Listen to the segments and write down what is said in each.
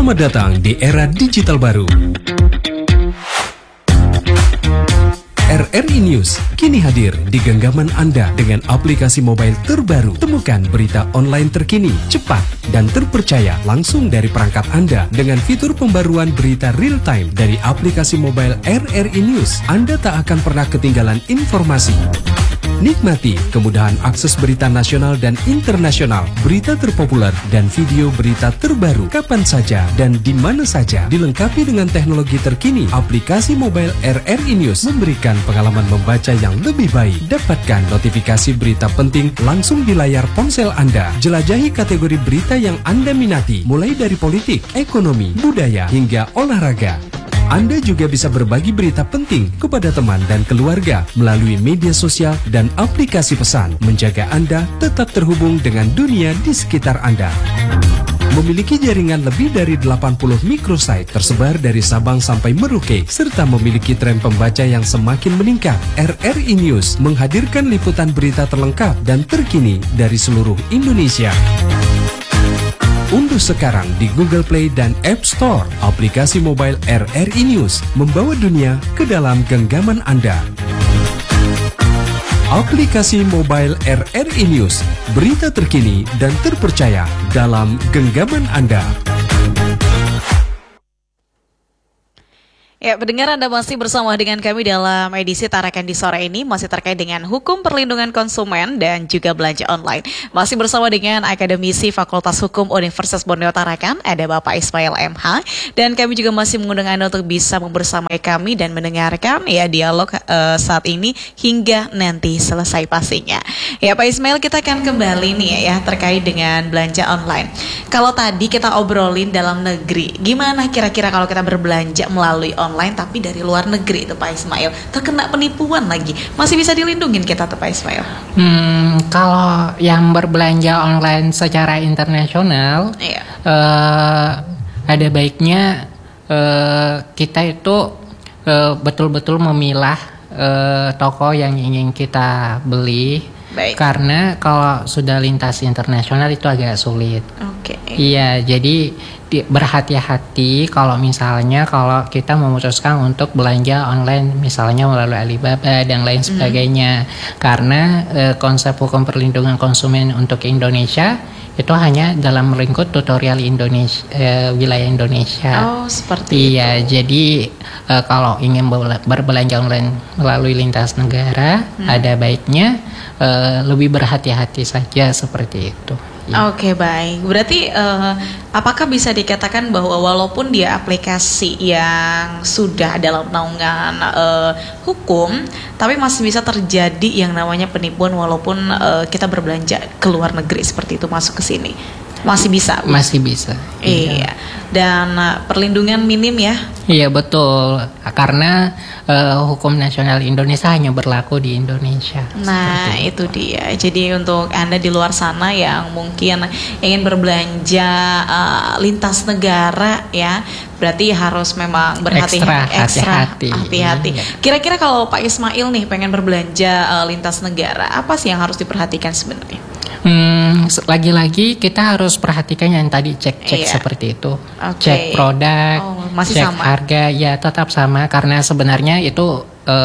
Selamat datang di era digital baru. RRI News kini hadir di genggaman Anda dengan aplikasi mobile terbaru. Temukan berita online terkini, cepat, dan terpercaya langsung dari perangkat Anda dengan fitur pembaruan berita real time dari aplikasi mobile RRI News. Anda tak akan pernah ketinggalan informasi. Nikmati kemudahan akses berita nasional dan internasional, berita terpopuler, dan video berita terbaru kapan saja dan di mana saja. Dilengkapi dengan teknologi terkini, aplikasi mobile RRI News memberikan pengalaman membaca yang lebih baik. Dapatkan notifikasi berita penting langsung di layar ponsel Anda. Jelajahi kategori berita yang Anda minati, mulai dari politik, ekonomi, budaya, hingga olahraga. Anda juga bisa berbagi berita penting kepada teman dan keluarga melalui media sosial dan aplikasi pesan, menjaga Anda tetap terhubung dengan dunia di sekitar Anda. Memiliki jaringan lebih dari 80 microsite tersebar dari Sabang sampai Merauke, serta memiliki tren pembaca yang semakin meningkat. RRI News menghadirkan liputan berita terlengkap dan terkini dari seluruh Indonesia. Unduh sekarang di Google Play dan App Store aplikasi mobile RRI News, membawa dunia ke dalam genggaman Anda. Aplikasi mobile RRI News, berita terkini dan terpercaya dalam genggaman Anda. Ya, pendengar, Anda masih bersama dengan kami dalam edisi Tarakan di sore ini, masih terkait dengan hukum perlindungan konsumen dan juga belanja online. Masih bersama dengan akademisi Fakultas Hukum Universitas Borneo Tarakan, ada Bapak Ismail MH, dan kami juga masih mengundang Anda untuk bisa membersamai kami dan mendengarkan ya dialog saat ini hingga nanti selesai pastinya. Ya, Pak Ismail, kita akan kembali nih ya terkait dengan belanja online. Kalau tadi kita obrolin dalam negeri, gimana kira-kira kalau kita berbelanja melalui online tapi dari luar negeri itu Pak Ismail, terkena penipuan lagi, masih bisa dilindungin kita tuh Pak Ismail? Kalau yang berbelanja online secara internasional, iya. Ada baiknya kita itu betul-betul memilah toko yang ingin kita beli. Baik. Karena kalau sudah lintas internasional itu agak sulit. Oke. Iya, jadi berhati-hati kalau kita memutuskan untuk belanja online, misalnya melalui Alibaba dan lain sebagainya. Karena konsep hukum perlindungan konsumen untuk Indonesia itu hanya dalam lingkup tutorial Indonesia, wilayah Indonesia. Oh, seperti itu. Iya, jadi kalau ingin berbelanja online melalui lintas negara, ada baiknya lebih berhati-hati saja seperti itu. Ya. Oke, baik. Berarti apakah bisa dikatakan bahwa walaupun dia aplikasi yang sudah dalam naungan hukum, tapi masih bisa terjadi yang namanya penipuan walaupun kita berbelanja ke luar negeri seperti itu masuk ke sini? Masih bisa? Masih bisa. Iya. Dan perlindungan minim ya? Iya, betul. Karena hukum nasional Indonesia hanya berlaku di Indonesia. Nah, itu dia. Jadi untuk Anda di luar sana yang mungkin ingin berbelanja lintas negara ya, berarti harus memang hati-hati. Kira-kira kalau Pak Ismail nih pengen berbelanja lintas negara, apa sih yang harus diperhatikan sebenarnya? Lagi-lagi kita harus perhatikan yang tadi cek seperti itu. Cek produk, cek sama harga, ya tetap sama karena sebenarnya itu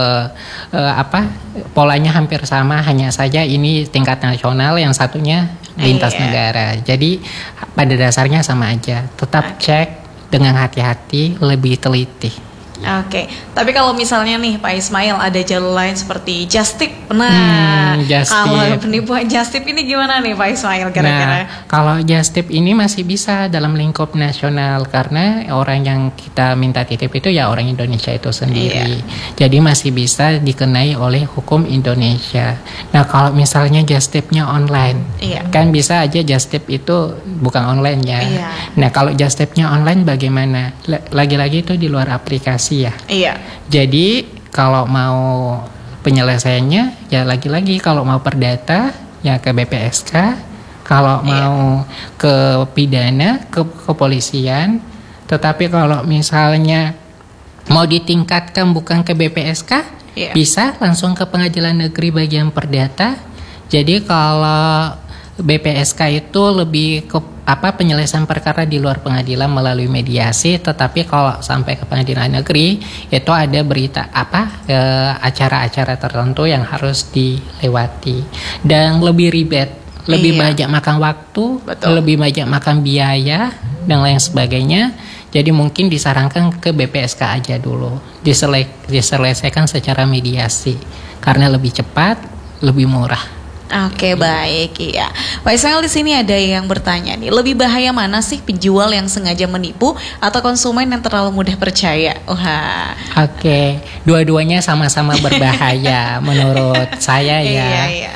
polanya hampir sama, hanya saja ini tingkat nasional, yang satunya lintas negara. Jadi pada dasarnya sama aja. Tetap cek dengan hati-hati, lebih teliti. Oke, tapi kalau misalnya nih Pak Ismail ada jalur lain seperti Just Tip, kalau penipuan Just Tip ini gimana nih Pak Ismail kira-kira? Nah, kalau Just Tip ini masih bisa dalam lingkup nasional karena orang yang kita minta titip itu ya orang Indonesia itu sendiri. Jadi masih bisa dikenai oleh hukum Indonesia. Nah, kalau misalnya Just Tipnya online, kan bisa aja Just Tip itu bukan online ya. Nah, kalau Just Tipnya online bagaimana? Lagi-lagi itu di luar aplikasi ya. Iya. Jadi kalau mau penyelesaiannya ya lagi-lagi kalau mau perdata ya ke BPSK, kalau mau ke pidana ke kepolisian. Tetapi kalau misalnya mau ditingkatkan bukan ke BPSK, bisa langsung ke Pengadilan Negeri Bagian Perdata. Jadi kalau BPSK itu lebih ke penyelesaian perkara di luar pengadilan melalui mediasi, tetapi kalau sampai ke pengadilan negeri itu ada berita acara-acara tertentu yang harus dilewati dan lebih ribet, lebih banyak makan waktu, lebih banyak makan biaya dan lain sebagainya. Jadi mungkin disarankan ke BPSK aja dulu, diselesaikan secara mediasi karena lebih cepat, lebih murah. Oke, baik ya. Pak Ismail, di sini ada yang bertanya nih, lebih bahaya mana sih penjual yang sengaja menipu atau konsumen yang terlalu mudah percaya? Wah. Oke, dua-duanya sama-sama berbahaya menurut saya ya. Iya.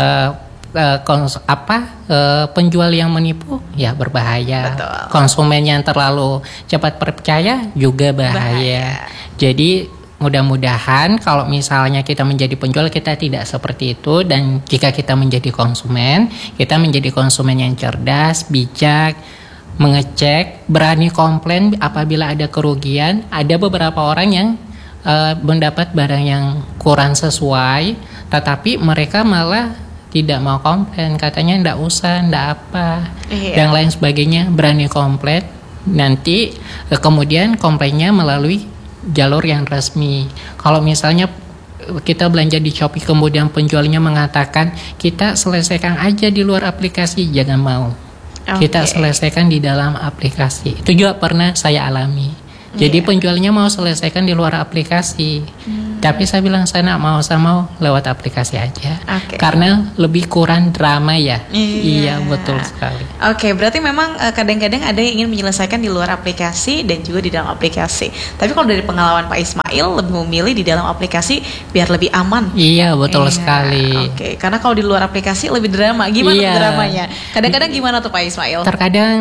Penjual yang menipu ya berbahaya. Betul. Konsumen yang terlalu cepat percaya juga bahaya. Jadi mudah-mudahan kalau misalnya kita menjadi penjual kita tidak seperti itu, dan jika kita menjadi konsumen, kita menjadi konsumen yang cerdas, bijak, mengecek, berani komplain apabila ada kerugian. Ada beberapa orang yang mendapat barang yang kurang sesuai, tetapi mereka malah tidak mau komplain, katanya ndak usah, ndak apa, dan lain sebagainya. Berani komplain, nanti kemudian komplainnya melalui jalur yang resmi. Kalau misalnya kita belanja di Shopee kemudian penjualnya mengatakan kita selesaikan aja di luar aplikasi, jangan mau. Kita selesaikan di dalam aplikasi. Itu juga pernah saya alami. Jadi penjualnya mau selesaikan di luar aplikasi, tapi saya bilang saya mau lewat aplikasi aja, karena lebih kurang drama ya. Iya, betul sekali. Oke, berarti memang kadang-kadang ada yang ingin menyelesaikan di luar aplikasi dan juga di dalam aplikasi. Tapi kalau dari pengalaman Pak Ismail lebih memilih di dalam aplikasi biar lebih aman. Iya, betul sekali. Oke, karena kalau di luar aplikasi lebih drama. Gimana dramanya? Kadang-kadang gimana tuh Pak Ismail? Terkadang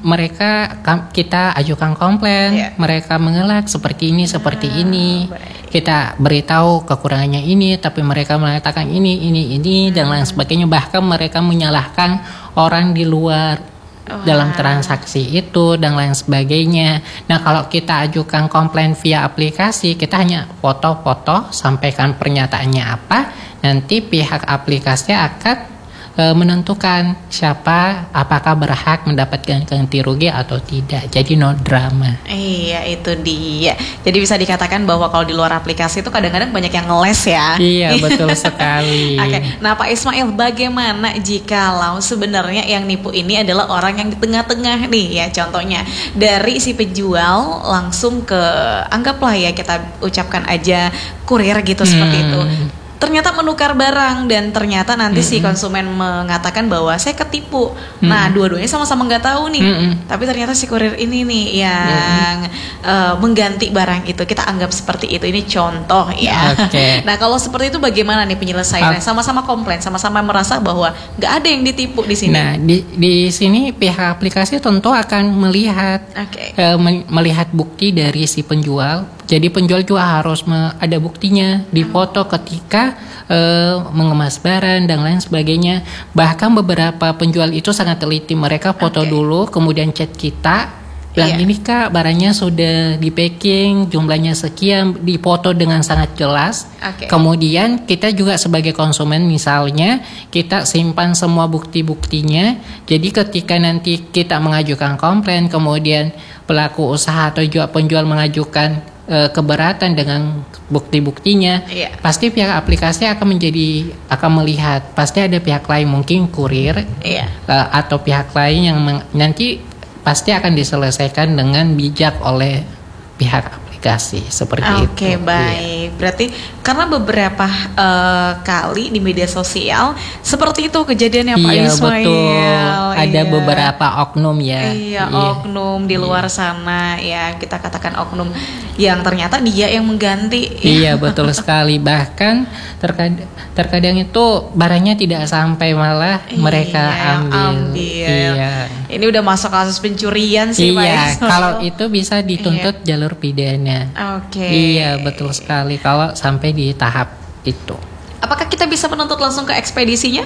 kita ajukan komplain, mereka mengelak seperti ini, kita beritahu kekurangannya ini, tapi mereka mengatakan ini dan lain sebagainya. Bahkan mereka menyalahkan orang di luar dalam transaksi itu dan lain sebagainya. Nah, kalau kita ajukan komplain via aplikasi, kita hanya foto-foto, sampaikan pernyataannya apa, nanti pihak aplikasi akan menentukan apakah berhak mendapatkan ganti rugi atau tidak. Jadi no drama. Iya, itu dia. Jadi bisa dikatakan bahwa kalau di luar aplikasi itu kadang-kadang banyak yang ngeles ya. Iya, betul sekali. Oke. Nah, Pak Ismail, bagaimana jikalau sebenarnya yang nipu ini adalah orang yang di tengah-tengah nih ya, contohnya dari si penjual langsung ke, anggaplah ya kita ucapkan aja kurir gitu seperti itu. Ternyata menukar barang dan ternyata nanti si konsumen mengatakan bahwa saya ketipu. Nah, dua-duanya sama-sama nggak tahu nih. Tapi ternyata si kurir ini nih yang mengganti barang itu. Kita anggap seperti itu. Ini contoh ya. Nah, kalau seperti itu bagaimana nih penyelesaiannya? Sama-sama komplain, sama-sama merasa bahwa nggak ada yang ditipu di sini. Nah, di sini pihak aplikasi tentu akan melihat melihat bukti dari si penjual. Jadi penjual juga harus ada buktinya, dipoto ketika mengemas barang dan lain sebagainya. Bahkan beberapa penjual itu sangat teliti, mereka foto dulu, kemudian chat kita, bilang ini Kak barangnya sudah di packing, jumlahnya sekian, dipoto dengan sangat jelas. Kemudian kita juga sebagai konsumen misalnya kita simpan semua bukti-buktinya. Jadi ketika nanti kita mengajukan komplain, kemudian pelaku usaha atau juga penjual mengajukan keberatan dengan bukti-buktinya, pasti pihak aplikasi akan melihat, pasti ada pihak lain, mungkin kurir atau pihak lain yang nanti pasti akan diselesaikan dengan bijak oleh pihak aplikasi seperti itu. Oke, baik. Berarti karena beberapa kali di media sosial seperti itu kejadiannya Pak Ismail. Betul. Ada beberapa oknum ya. Oknum di luar sana ya, kita katakan oknum yang ternyata dia yang mengganti. Iya, betul sekali. Bahkan terkadang itu barangnya tidak sampai, malah mereka ambil. Iya. Ini udah masuk kasus pencurian sih Pak Ismail. Kalau itu bisa dituntut jalur pidana. Iya, betul sekali kalau sampai di tahap itu. Apakah kita bisa menuntut langsung ke ekspedisinya?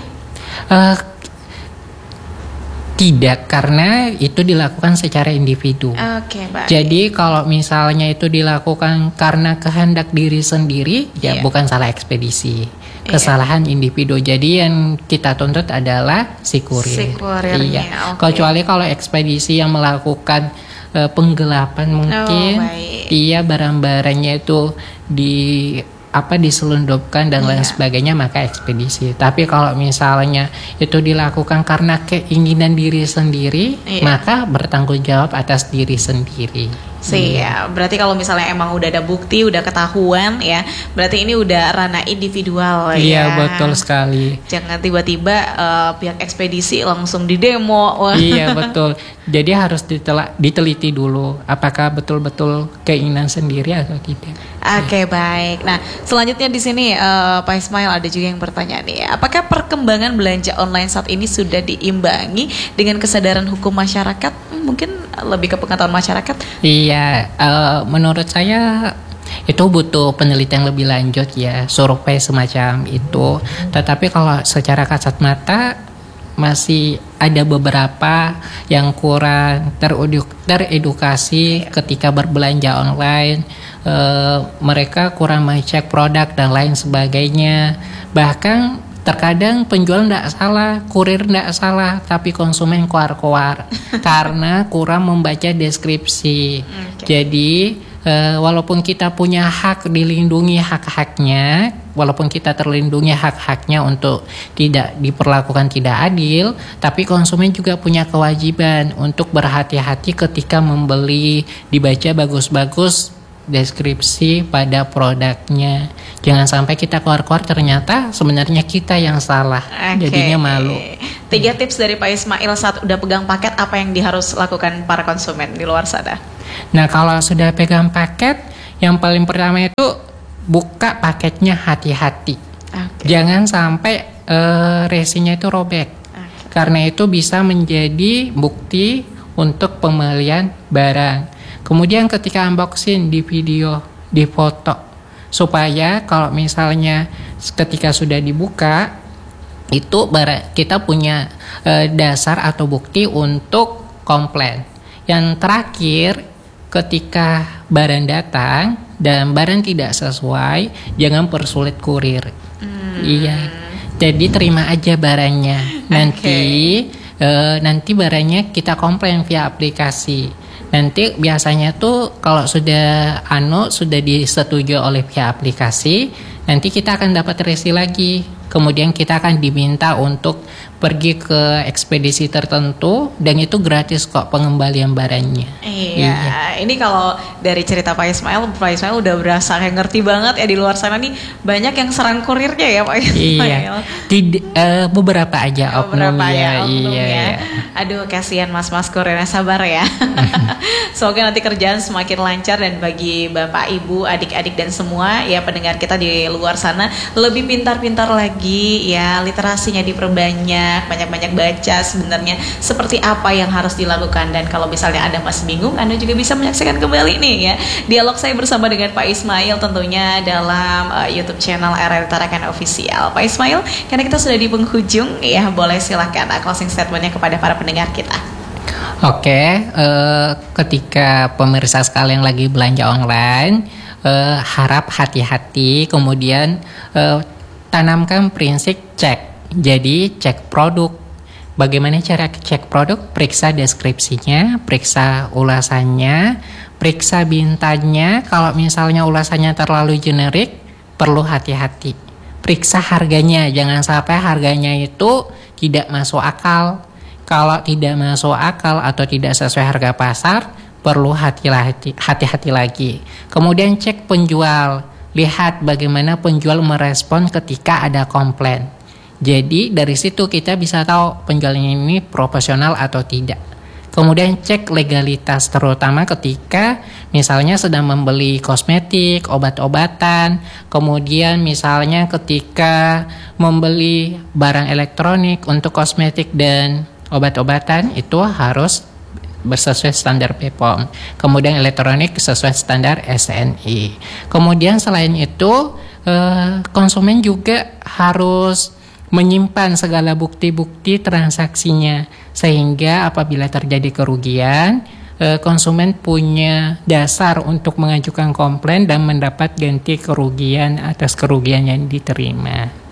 Tidak, karena itu dilakukan secara individu. Baik. Jadi kalau misalnya itu dilakukan karena kehendak diri sendiri, ya bukan salah ekspedisi. kesalahan individu. Jadi yang kita tuntut adalah si kurir. Iya. Kecuali kalau ekspedisi yang melakukan penggelapan mungkin, iya barang-barangnya itu diselundupkan dan lain sebagainya, maka ekspedisi. Tapi kalau misalnya itu dilakukan karena keinginan diri sendiri, maka bertanggung jawab atas diri sendiri. Ya, berarti kalau misalnya emang udah ada bukti, udah ketahuan ya, berarti ini udah ranah individual ya. Iya, betul sekali. Jangan tiba-tiba pihak ekspedisi langsung didemo. Iya, betul. Jadi harus diteliti dulu apakah betul-betul keinginan sendiri atau tidak. Oke, baik. Nah, selanjutnya di sini Pak Ismail ada juga yang bertanya nih, apakah perkembangan belanja online saat ini sudah diimbangi dengan kesadaran hukum masyarakat? Mungkin lebih ke pengetahuan masyarakat. Iya, menurut saya itu butuh penelitian lebih lanjut ya, survei semacam itu. Tetapi kalau secara kasat mata masih ada beberapa yang kurang teredukasi ketika berbelanja online. Mereka kurang mengecek produk dan lain sebagainya. Bahkan terkadang penjual tidak salah, kurir tidak salah, tapi konsumen koar-koar karena kurang membaca deskripsi. Jadi walaupun kita punya hak dilindungi hak-haknya, walaupun kita terlindungi hak-haknya untuk tidak diperlakukan tidak adil, tapi konsumen juga punya kewajiban untuk berhati-hati ketika membeli, dibaca bagus-bagus deskripsi pada produknya. Jangan sampai kita keluar-keluar ternyata sebenarnya kita yang salah. Jadinya malu. 3 tips dari Pak Ismail saat udah pegang paket, apa yang harus lakukan para konsumen di luar sana? Nah, kalau sudah pegang paket, yang paling pertama itu buka paketnya hati-hati. Jangan sampai resinya itu robek. Karena itu bisa menjadi bukti untuk pembelian barang. Kemudian ketika unboxing di video, di foto, supaya kalau misalnya ketika sudah dibuka itu kita punya dasar atau bukti untuk komplain. Yang terakhir, ketika barang datang dan barang tidak sesuai, jangan persulit kurir. Iya, jadi terima aja barangnya. Nanti barangnya kita komplain via aplikasi. Nanti biasanya tuh kalau sudah disetujui oleh pihak aplikasi, nanti kita akan dapat resi lagi. Kemudian kita akan diminta untuk pergi ke ekspedisi tertentu dan itu gratis kok pengembalian barangnya. Iya. Ini kalau dari cerita Pak Ismail udah berasa kayak ngerti banget ya, di luar sana nih banyak yang serang kurirnya ya Pak Ismail. Iya. Beberapa aja oknum ya. Iya. Aduh, kasihan mas-mas kurirnya, sabar ya. Semoga nanti kerjaan semakin lancar dan bagi Bapak, Ibu, adik-adik dan semua ya pendengar kita di luar sana lebih pintar-pintar lagi ya, literasinya diperbanyak, banyak-banyak baca sebenarnya seperti apa yang harus dilakukan. Dan kalau misalnya Anda masih bingung, Anda juga bisa menyaksikan kembali nih ya dialog saya bersama dengan Pak Ismail tentunya dalam YouTube channel RRI Tarakan Official. Pak Ismail, karena kita sudah di penghujung ya, boleh silahkan closing statementnya kepada para pendengar kita. Oke, ketika pemirsa sekalian lagi belanja online, harap hati-hati, kemudian tanamkan prinsip cek. Jadi cek produk. Bagaimana cara cek produk? Periksa deskripsinya, periksa ulasannya, periksa bintangnya. Kalau misalnya ulasannya terlalu generik, perlu hati-hati. Periksa harganya, jangan sampai harganya itu tidak masuk akal. Kalau tidak masuk akal atau tidak sesuai harga pasar, perlu hati-hati lagi. Kemudian cek penjual. Lihat bagaimana penjual merespon ketika ada komplain. Jadi dari situ kita bisa tahu penjualnya ini profesional atau tidak. Kemudian cek legalitas, terutama ketika misalnya sedang membeli kosmetik, obat-obatan. Kemudian misalnya ketika membeli barang elektronik untuk kosmetik dan obat-obatan, itu harus sesuai standar BPOM. Kemudian elektronik sesuai standar SNI. Kemudian selain itu konsumen juga harus menyimpan segala bukti-bukti transaksinya, sehingga apabila terjadi kerugian, konsumen punya dasar untuk mengajukan komplain dan mendapat ganti kerugian atas kerugian yang diterima.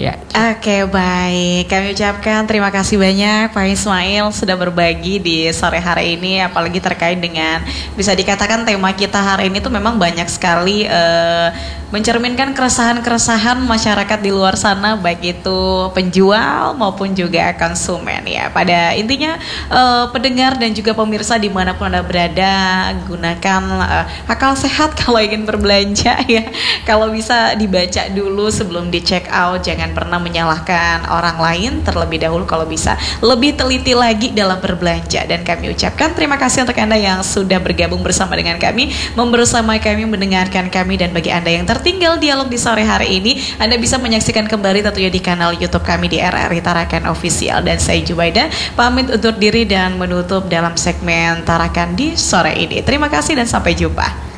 Ya. Oke, baik. Kami ucapkan terima kasih banyak Pak Ismail sudah berbagi di sore hari ini, apalagi terkait dengan bisa dikatakan tema kita hari ini tuh memang banyak sekali mencerminkan keresahan-keresahan masyarakat di luar sana, baik itu penjual maupun juga konsumen ya. Pada intinya pendengar dan juga pemirsa dimanapun Anda berada, gunakan akal sehat kalau ingin berbelanja ya. Kalau bisa dibaca dulu sebelum di check out, jangan pernah menyalahkan orang lain terlebih dahulu, kalau bisa lebih teliti lagi dalam berbelanja. Dan kami ucapkan terima kasih untuk Anda yang sudah bergabung bersama dengan kami, membersamai kami, mendengarkan kami. Dan bagi Anda yang tertinggal dialog di sore hari ini, Anda bisa menyaksikan kembali tentunya di kanal YouTube kami di RRI Tarakan Official. Dan saya Jubaida pamit undur diri dan menutup dalam segmen Tarakan di sore ini. Terima kasih dan sampai jumpa.